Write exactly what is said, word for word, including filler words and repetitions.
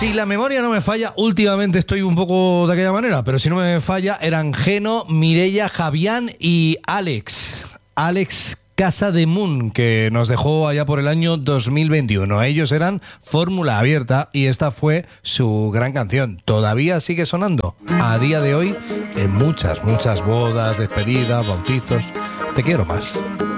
Si la memoria no me falla, últimamente estoy un poco de aquella manera, pero si no me falla, eran Geno, Mireia, Javián y Alex. Alex Casademun, que nos dejó allá por el año dos mil veintiuno. Ellos eran Fórmula Abierta y esta fue su gran canción. Todavía sigue sonando a día de hoy en muchas, muchas bodas, despedidas, bautizos. Te quiero más.